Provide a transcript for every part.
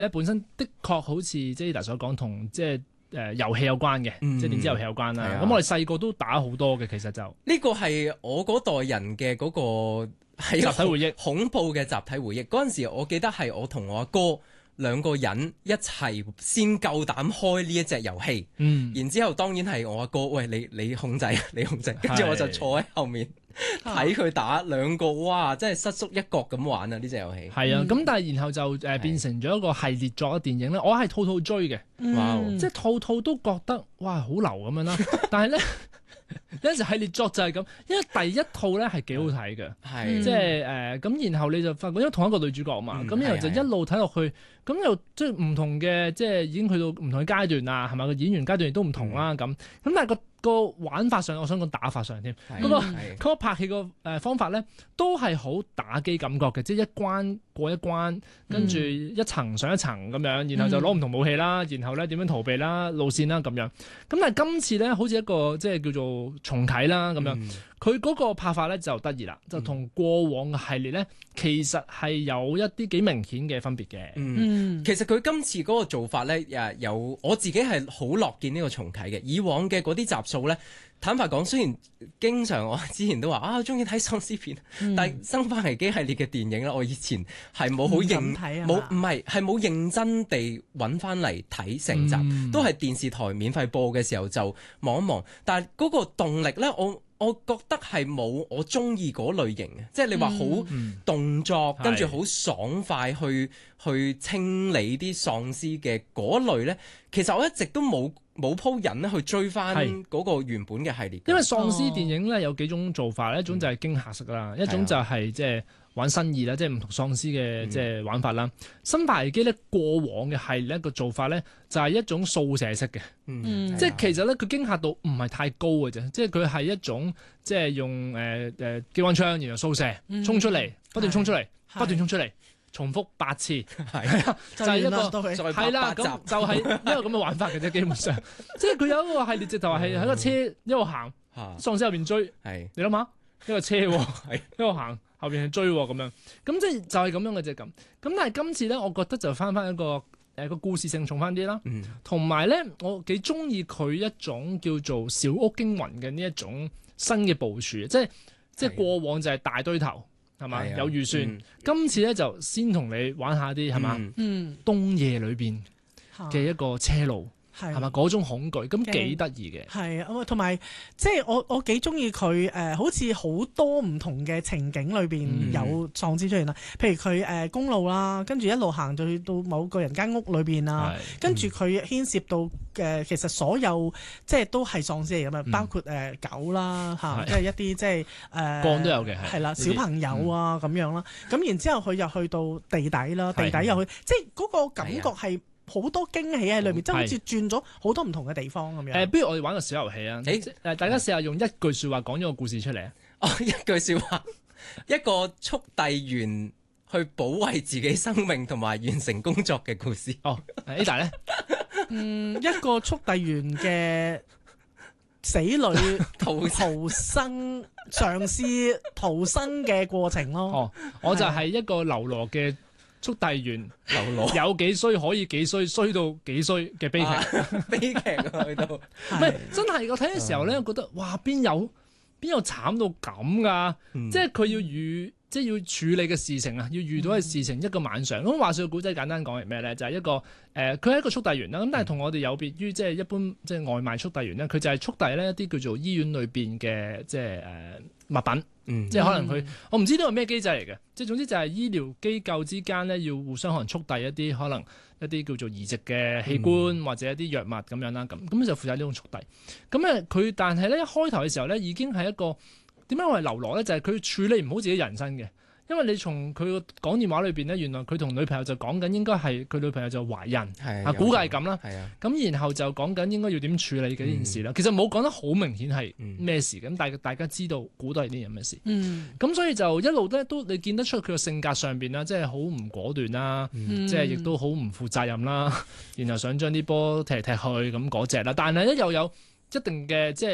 本身的確好似即係 Eda 所講，同即係遊戲有關嘅，即係電子遊戲有關啦。咁我哋細個都打好多嘅，其實就呢個係我嗰代人嘅嗰個係集體回憶， 恐怖嘅集體回憶。嗰陣時我記得係我同我阿哥兩個人一齊先夠膽開呢一隻遊戲，然之後當然係我阿哥，喂，你控制，你控制，跟住我就坐喺後面睇佢打兩個，哇！真係失足一角咁玩啊！呢隻遊戲係啊，咁但係然後就變成咗一個系列作嘅電影咧，我係套套追嘅，即係套套都覺得哇好流咁樣啦，但係咧。有陣時系列作就係咁，因為第一套咧係幾好睇嘅，即係咁，然後你就發覺因為同一個女主角嘛，咁然後就一路睇落去，咁又即係唔同嘅，即係已經去到唔同嘅階段啦，係咪？個演員階段亦都唔同啦，咁但係個玩法上，我想講打法上添，嗰個拍戲個方法咧都係好打機感覺嘅，即係一關過一關，跟住一層上一層咁樣，然後就攞唔同武器啦，然後咧點樣逃避啦、路線啦咁樣。咁但係今次咧好似一個即係叫做重啟啦咁樣，佢嗰個拍法咧就得意啦，就同過往嘅系列咧其實係有一啲幾明顯嘅分別嘅。 其實佢今次嗰個做法咧，有我自己係好樂見呢個重啟嘅。以往嘅嗰啲集數咧，坦白講，雖然經常我之前都話啊，中意睇喪屍片，但係《生化危機》系列嘅電影咧，我以前係冇好認冇認真地揾翻嚟睇成集，都係電視台免費播嘅時候就望一望。但係嗰個動力咧，我覺得係冇我中意嗰類型嘅，即係你話好動作，跟住好爽快去清理啲喪屍嘅嗰類咧，其實我一直都冇鋪癮咧去追翻嗰個原本嘅系列。 因為喪屍電影咧有幾種做法，一種就係驚嚇式啦，一種就係即係玩新意啦，即係唔同喪屍嘅即係玩法啦。生化危機咧過往嘅系列一個做法咧就係一種掃射式嘅，即係其實咧佢驚嚇度唔係太高嘅啫，即係佢係一種即係用機關槍然後掃射衝出嚟，不斷衝出嚟，不斷衝出嚟。重複8次，係啊，就係一個係啦，咁就係一個咁嘅玩法嘅啫。基本上，即係佢有一個系列，直頭係喺個車一路行，喪屍後邊追，你諗下，一個車一路行後邊係追咁樣，咁即係就係咁樣嘅啫咁。咁但係今次咧，我覺得就翻一個個故事性重翻啲啦，同埋咧，我幾中意佢一種叫做小屋驚魂嘅呢一種新嘅部署，即係過往就係大堆頭。係嘛？有預算，今次咧就先同你玩下啲係嘛？冬夜裏邊嘅一個車路。係嘛？嗰種恐懼咁幾得意嘅。 係啊，同埋即係我幾中意佢好似好多唔同嘅情景裏邊有喪屍出現啦。譬如佢公路啦，跟住一路行就去到某個人間屋裏邊啦，跟住佢牽涉到其實所有即係都係喪屍嚟㗎嘛，包括狗啦嚇，即係一啲即係個都有嘅， 係啦，小朋友啊咁樣啦。咁然之後佢又去到地底啦，地底又去，即係嗰個感覺係。好多驚喜喺裏面，即係好似轉咗好多唔同嘅地方咁樣。 不如我哋玩個小遊戲啊！大家試下用一句説話講咗個故事出嚟啊！ 一句説話，一個速遞員去保衛自己生命同埋完成工作嘅故事。 Ada 咧， 一個速遞員嘅死裏逃生、嘗試逃生嘅過程咯。 我就係一個流羅嘅。速遞員有幾衰可以幾衰，衰到幾衰嘅悲劇， 悲劇去到， 唔係真係我睇嘅時候咧，覺得哇邊有慘到咁噶？即係佢要處理嘅事情啊，要遇到嘅事情一個晚上。咁話說個古仔簡單講係咩咧？就係一個佢係一個速遞員啦。咁但係同我哋有別於即係一般即係外賣速遞員咧，佢就係速遞呢一啲叫做醫院裏邊嘅即係物品。即係可能我唔知呢個咩機制嚟嘅，即係總之就係醫療機構之間咧要互相可能速遞一啲可能一啲叫做移植嘅器官或者一啲藥物咁樣啦，咁就負責呢種速遞。咁佢但係咧一開頭嘅時候咧已經係一個點解我係流羅咧？就係佢處理唔好自己人生嘅。因為你從佢個講電話裏邊咧，原來佢同女朋友就講緊應該係佢女朋友就懷孕，估計係咁啦。咁然後就講緊應該要點處理嘅呢件事啦。其實冇講得好明顯係咩事咁，但係大家知道估到係啲咁嘅事。咁所以就一路咧都你見得出佢個性格上邊啦，即係好唔果斷啦，即係亦都好唔負責任啦。然後想將啲波踢嚟踢去咁嗰隻啦，但係咧又有一定嘅即係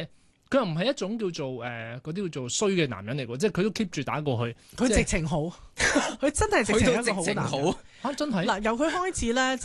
佢又唔係一種叫做嗰啲叫做衰嘅男人嚟喎，即係佢都 keep 住打過去。 佢直情好，佢真係直情係一個好男人。 好。 嚇真係嗱，由佢開始咧，